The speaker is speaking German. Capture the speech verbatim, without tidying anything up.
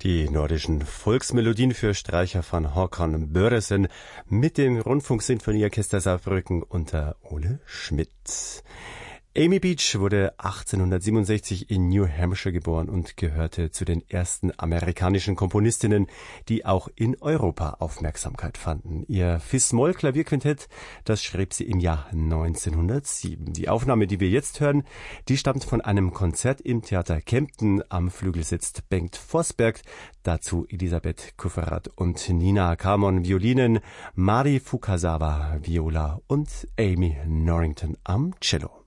Die nordischen Volksmelodien für Streicher von Håkan Børresen mit dem Rundfunksinfonieorchester Saarbrücken unter Ole Schmidt. Amy Beach wurde achtzehnhundertsiebenundsechzig in New Hampshire geboren und gehörte zu den ersten amerikanischen Komponistinnen, die auch in Europa Aufmerksamkeit fanden. Ihr Fis-Moll-Klavierquintett, das schrieb sie im Jahr neunzehnhundertsieben. Die Aufnahme, die wir jetzt hören, die stammt von einem Konzert im Theater Kempten. Am Flügel sitzt Bengt Forsberg, dazu Elisabeth Kufferath und Nina Kamon Violinen, Mari Fukasawa Viola und Amy Norrington am Cello.